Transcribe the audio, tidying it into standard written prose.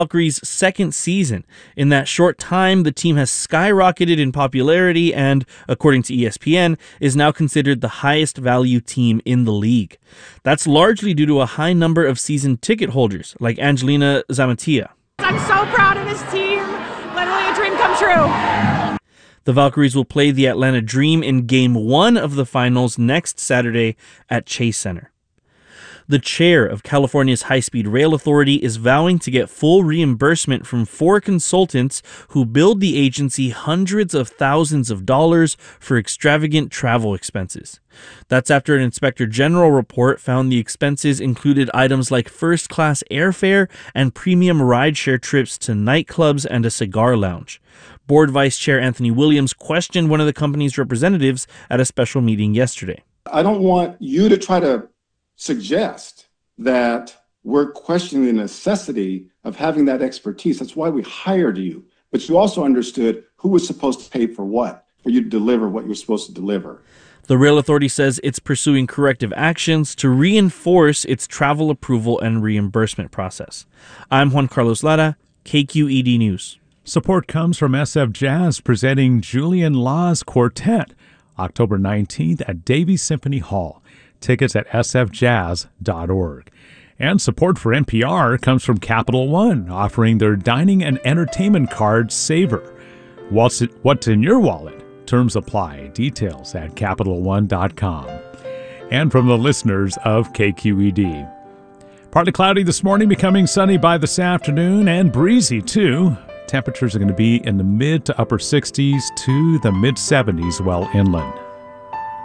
Valkyries' second season. In that short time, the team has skyrocketed in popularity and, according to ESPN, is now considered the highest value team in the league. That's largely due to a high number of season ticket holders, like Angelina Zamatia. I'm so proud of this team. Literally a dream come true. The Valkyries will play the Atlanta Dream in Game 1 of the finals next Saturday at Chase Center. The chair of California's High-Speed Rail Authority is vowing to get full reimbursement from 4 consultants who billed the agency hundreds of thousands of dollars for extravagant travel expenses. That's after an Inspector General report found the expenses included items like first-class airfare and premium rideshare trips to nightclubs and a cigar lounge. Board Vice Chair Anthony Williams questioned one of the company's representatives at a special meeting yesterday. I don't want you to try to suggest that we're questioning the necessity of having that expertise. That's why we hired you. But you also understood who was supposed to pay for what, for you to deliver what you're supposed to deliver. The Rail Authority says it's pursuing corrective actions to reinforce its travel approval and reimbursement process. I'm Juan Carlos Lara, KQED News. Support comes from SF Jazz presenting Julian Law's Quartet, October 19th at Davies Symphony Hall. Tickets at sfjazz.org. And support for NPR comes from Capital One, offering their dining and entertainment card Savor. What's in your wallet? Terms apply. Details at CapitalOne.com. And from the listeners of KQED. Partly cloudy this morning, becoming sunny by this afternoon, and breezy too. Temperatures are going to be in the mid to upper 60s to the mid 70s well inland.